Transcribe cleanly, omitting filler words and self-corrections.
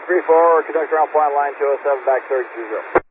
34, conductor on flight line 207, back 3020.